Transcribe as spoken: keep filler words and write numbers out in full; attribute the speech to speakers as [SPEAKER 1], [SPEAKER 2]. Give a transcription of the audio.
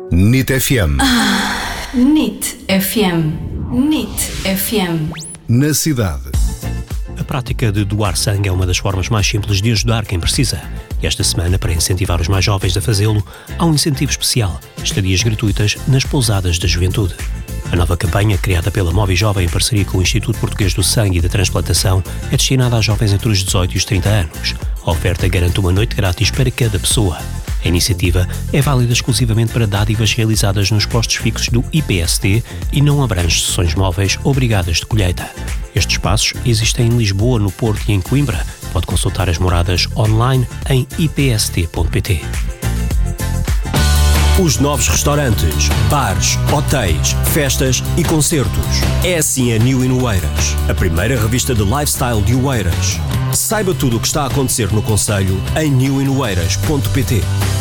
[SPEAKER 1] N I T F M.
[SPEAKER 2] Ah, N I T F M. N I T F M.
[SPEAKER 1] Na cidade.
[SPEAKER 3] A prática de doar sangue é uma das formas mais simples de ajudar quem precisa. E esta semana, para incentivar os mais jovens a fazê-lo, há um incentivo especial: estadias gratuitas nas pousadas da juventude. A nova campanha, criada pela Movi Jovem em parceria com o Instituto Português do Sangue e da Transplantação, é destinada a jovens entre os dezoito e os trinta anos. A oferta garante uma noite grátis para cada pessoa. A iniciativa é válida exclusivamente para dádivas realizadas nos postos fixos do I P S T e não abrange sessões móveis obrigadas de colheita. Estes espaços existem em Lisboa, no Porto e em Coimbra. Pode consultar as moradas online em i p s t ponto p t. Os novos restaurantes, bares, hotéis, festas e concertos. É assim a New in Oeiras, a primeira revista de lifestyle de Oeiras. Saiba tudo o que está a acontecer no concelho em new in oeiras ponto p t.